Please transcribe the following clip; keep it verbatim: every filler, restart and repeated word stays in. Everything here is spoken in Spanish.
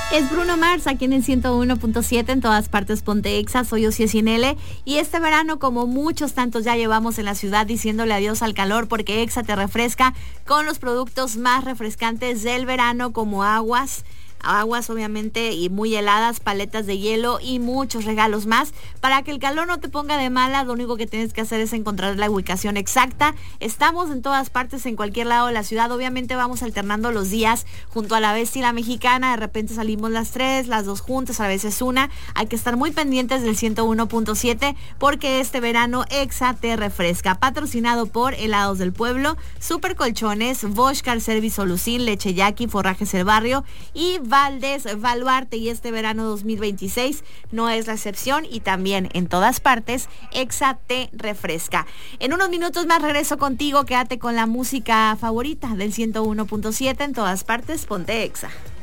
Es Bruno Mars, aquí en el ciento uno punto siete, en todas partes ponte Exa. Soy Ociel Cinele y este verano, como muchos tantos ya llevamos en la ciudad, diciéndole adiós al calor, porque Exa te refresca con los productos más refrescantes del verano, como aguas, aguas obviamente y muy heladas, paletas de hielo y muchos regalos más. Para que el calor no te ponga de mala, lo único que tienes que hacer es encontrar la ubicación exacta. Estamos en todas partes, en cualquier lado de la ciudad. Obviamente vamos alternando los días junto a La Bestia y La Mexicana. De repente salimos las tres, las dos juntas, a veces una. Hay que estar muy pendientes del ciento uno punto siete porque este verano Exa te refresca. Patrocinado por Helados del Pueblo, Super Colchones, Bosch Car Service Solucín, Leche Yaqui, Forrajes El Barrio y Valdés Baluarte. Y este verano dos mil veintiséis no es la excepción, y también en todas partes Exa te refresca. En unos minutos más regreso contigo. Quédate con la música favorita del ciento uno punto siete, en todas partes ponte Exa.